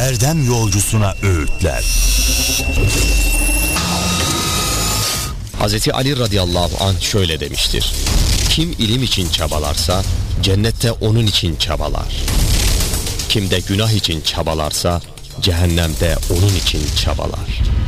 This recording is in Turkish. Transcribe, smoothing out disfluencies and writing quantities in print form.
erdem yolcusuna öğütler. Hazreti Ali radıyallahu anh şöyle demiştir: kim ilim için çabalarsa cennette onun için çabalar. Kim de günah için çabalarsa cehennemde onun için çabalar.